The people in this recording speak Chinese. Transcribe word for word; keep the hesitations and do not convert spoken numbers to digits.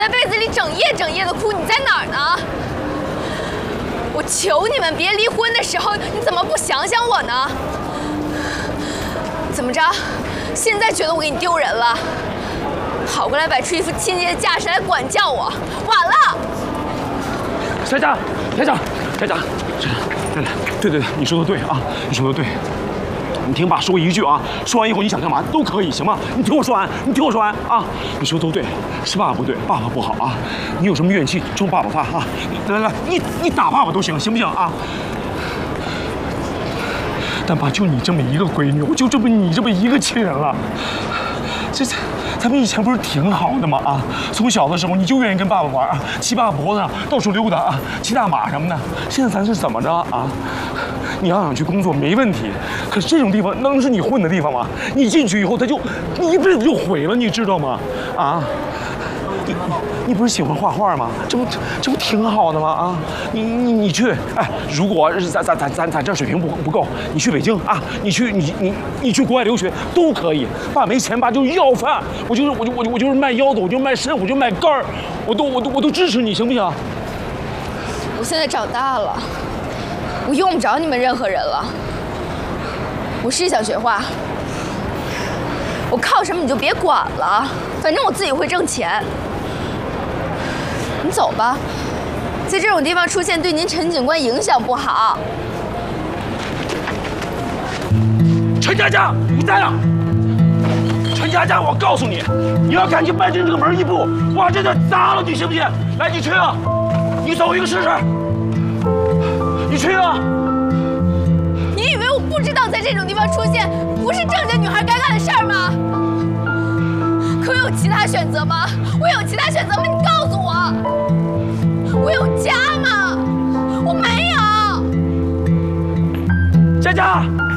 在被子里整夜整夜的哭，你在哪儿呢？我求你们别离婚的时候，你怎么不想想我呢？怎么着？现在觉得我给你丢人了？跑过来摆出一副亲爹的架势来管教我，晚了！ 台长，台长，台长，来来，对对对，你说的对啊，你说的对。 你听爸说一句啊，说完以后你想干嘛都可以，行吗？你听我说完，你听我说完啊！你说都对，是爸爸不对，爸爸不好啊！你有什么怨气冲爸爸发啊！来来来，你你打爸爸都行，行不行啊？但爸就你这么一个闺女，我就这么你这么一个亲人了，这这。 咱们以前不是挺好的吗？啊，从小的时候你就愿意跟爸爸玩啊，骑爸爸脖子上到处溜达啊，骑大马什么的。现在咱是怎么着啊？你要想去工作没问题，可是这种地方能是你混的地方吗？你进去以后，他就你一辈子就毁了，你知道吗？啊，你你不是喜欢画画吗？这不这不挺好的吗？啊，你你你去，哎，如果咱咱咱咱咱这水平不不够，你去北京啊，你去你你你去国外留学都可以。爸没钱，爸就要饭。 我就是我就我就我就是卖腰子，我就卖肾，我就卖肝儿，我都我都我都支持你，行不行？ 我现在长大了，我用不着你们任何人了。我是想学画，我靠什么你就别管了，反正我自己会挣钱。你走吧，在这种地方出现对您陈警官影响不好。 陈佳佳，你在哪？ 陈佳佳，我告诉你，你要敢去迈进这个门一步，我这就砸了你，信不信？来，你去啊，你走一个试试。你去啊！ 你以为我不知道在这种地方出现不是正经女孩该干的事儿吗？可我有其他选择吗？我有其他选择吗？你告诉我，我有家吗？我没有。 佳佳。